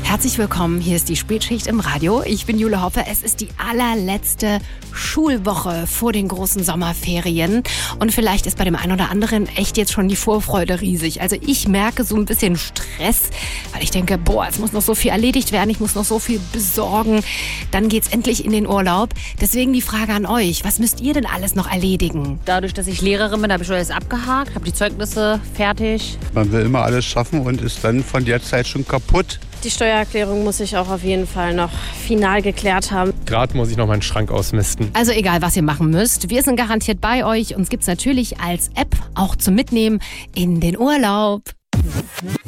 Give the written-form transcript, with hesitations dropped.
Herzlich willkommen, hier ist die Spätschicht im Radio. Ich bin Jule Hoppe. Es ist die allerletzte Schulwoche vor den großen Sommerferien. Und vielleicht ist bei dem einen oder anderen echt jetzt schon die Vorfreude riesig. Also ich merke so ein bisschen Stress, weil ich denke, es muss noch so viel erledigt werden, ich muss noch so viel besorgen. Dann geht's endlich in den Urlaub. Deswegen die Frage an euch, was müsst ihr denn alles noch erledigen? Dadurch, dass ich Lehrerin bin, habe ich schon alles abgehakt, habe die Zeugnisse fertig. Man will immer alles schaffen und ist dann von der Zeit schon kaputt. Die Steuererklärung muss ich auch auf jeden Fall noch final geklärt haben. Gerade muss ich noch meinen Schrank ausmisten. Also egal, was ihr machen müsst, wir sind garantiert bei euch. Uns gibt's natürlich als App auch zum Mitnehmen in den Urlaub.